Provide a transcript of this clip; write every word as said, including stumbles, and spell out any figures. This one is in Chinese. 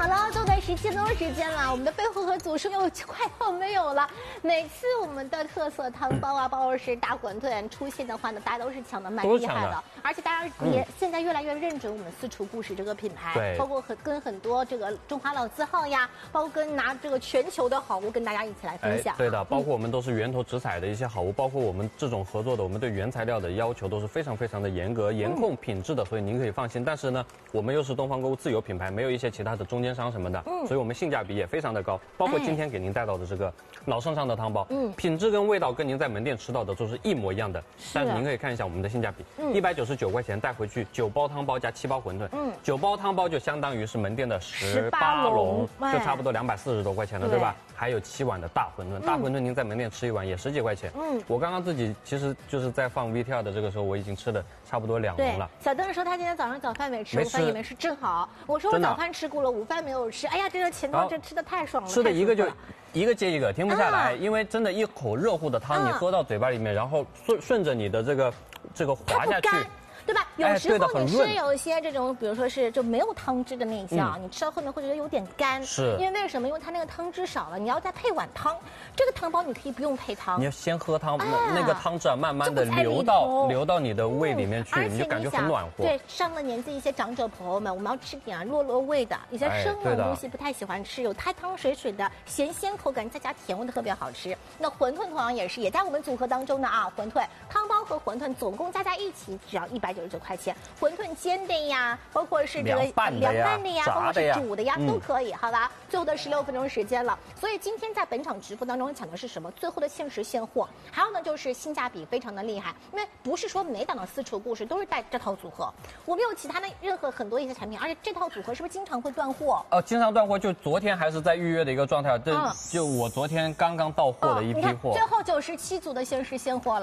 好了，这段时间多时间了，我们的贝后和祖师又快要没有了。每次我们的特色汤包啊，包括是大馄饨出现的话呢，大家都是抢的蛮厉害的，而且大家也、嗯、现在越来越认准我们私厨故事这个品牌， 对， 包括很跟很多这个中华老字号呀，包括跟拿这个全球的好物跟大家一起来分享。 哎、对的，包括我们都是源头直采的一些好物，嗯、包括我们这种合作的，我们对原材料的要求都是非常非常的严格，严控品质的，所以您可以放心。但是呢，我们又是东方购物自有品牌，没有一些其他的中间商什么的，嗯，所以我们性价比也非常的高。包括今天给您带到的这个老盛上的汤包，嗯，品质跟味道跟您在门店吃到的都是一模一样的。但是您可以看一下我们的性价比，一百九十九块钱带回去九包汤包加七包馄饨，嗯，九包汤包就相当于是门店的十八笼，就差不多两百四十多块钱了，对吧？还有七碗的大馄饨，大馄饨您在门店吃一碗也十几块钱。嗯，我刚刚自己其实就是在放 V T R 的这个时候，我已经吃了差不多两笼了。 小邓说他今天早上早饭没吃，午饭也没吃，正好。我说我早饭吃过了，午饭没有吃。哎呀，这个钱包这吃的太爽了， 吃的一个就一个接一个，停不下来，因为真的一口热乎的汤你喝到嘴巴里面，然后顺顺着你的这个这个滑下去。 对吧？有时候你吃有一些这种，比如说是就没有汤汁的那一项，嗯、你吃到后面会觉得有点干。 是。 因为为什么？因为它那个汤汁少了，你要再配碗汤。这个汤包你可以不用配汤， 你要先喝汤，啊、那个汤汁啊，慢慢的流到流到你的胃里面去，嗯、你就感觉很暖和。 对，上了年纪一些长者朋友们，我们要吃点啊落落胃的，有些生冷的东西不太喜欢吃，有汤汤水水的咸鲜口感，再加甜味的特别好吃。那馄饨同样也是，也在我们组合当中的啊，馄饨汤包和馄饨总共加在一起只要一百九十九块钱。馄饨煎的呀，包括是这个凉拌的呀，包括是煮的呀，都可以，好吧？最后的十六分钟时间了，所以今天在本场直播当中抢的是什么？最后的限时现货，还有呢就是性价比非常的厉害，因为不是说每档的私厨故事都是带这套组合，我们有其他的任何很多一些产品，而且这套组合是不是经常会断货？ 哦，经常断货，就昨天还是在预约的一个状态，这就我昨天刚刚到货的一批货， 最后九十七组的限时现货了。